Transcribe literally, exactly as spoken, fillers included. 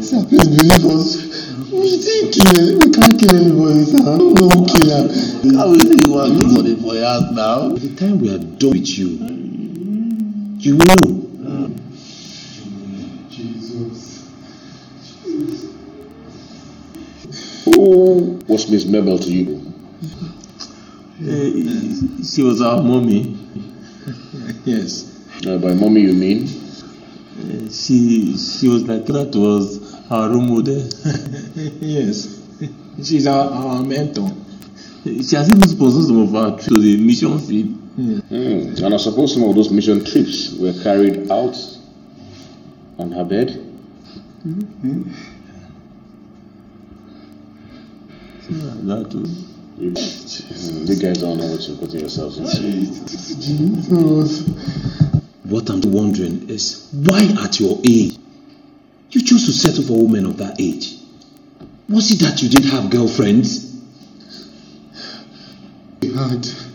Sir, please believe us. We didn't kill. We can't kill anybody, sir. No killer. How will you want nobody for your house now? By the time we are done with you, you will know. Jesus. Who was Miss Mabel to you? Uh, she was our mommy. Yes. Uh, by mommy you mean? Uh, she she was like that was our role model. Yes. She's our, our mentor. She has even sponsored some of our trips to the mission field. Yeah. Mm. And I suppose some of those mission trips were carried out on her bed? Mm-hmm. Yeah, that too. You, mm, you guys don't know what you're putting yourselves into. Jesus. What I'm wondering is, why at your age, you chose to settle for women of that age? Was it that you didn't have girlfriends? We had.